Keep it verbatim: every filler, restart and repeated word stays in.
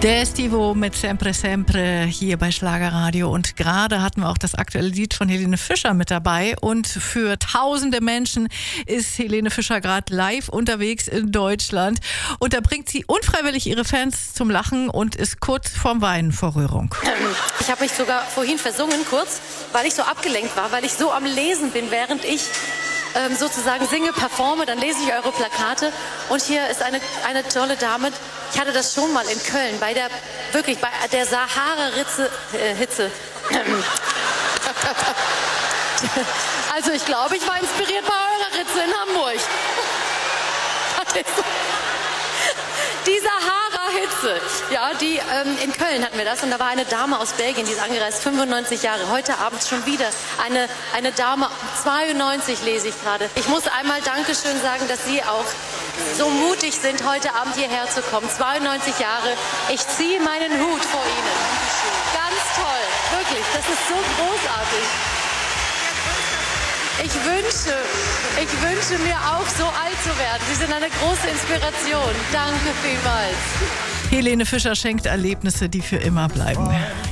Der Estivo mit Sempre Sempre hier bei Schlagerradio, und gerade hatten wir auch das aktuelle Lied von Helene Fischer mit dabei, und für tausende Menschen ist Helene Fischer gerade live unterwegs in Deutschland, und da bringt sie unfreiwillig ihre Fans zum Lachen und ist kurz vorm Weinen vor Rührung. Ich habe mich sogar vorhin versungen kurz, weil ich so abgelenkt war, weil ich so am Lesen bin, während ich ähm, sozusagen singe, performe, dann lese ich eure Plakate, und hier ist eine, eine tolle Dame. Ich hatte das schon mal in Köln, bei der, wirklich, bei der Sahara-Hitze, äh, Hitze. Also ich glaube, ich war inspiriert bei eurer Ritze in Hamburg. Die Sahara-Hitze, ja, die ähm, in Köln hatten wir das, und da war eine Dame aus Belgien, die ist angereist, fünfundneunzig Jahre, heute Abend schon wieder eine, eine Dame, zweiundneunzig lese ich gerade. Ich muss einmal Dankeschön sagen, dass Sie auch so mutig sind, heute Abend hierher zu kommen, zweiundneunzig Jahre, ich ziehe meinen Hut vor Ihnen. Ganz toll, wirklich, das ist so großartig. Ich wünsche, ich wünsche mir auch, so alt zu werden. Sie sind eine große Inspiration. Danke vielmals. Helene Fischer schenkt Erlebnisse, die für immer bleiben.